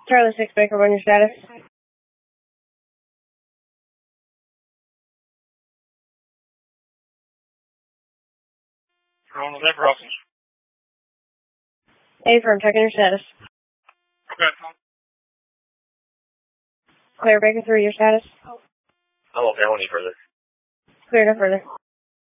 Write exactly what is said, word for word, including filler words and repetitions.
Charlie six Baker, run your status. Rolling with that crossing. A firm, checking your status. Okay. Clear Baker three, your status. I'm okay, I won't need further. Clear, no further.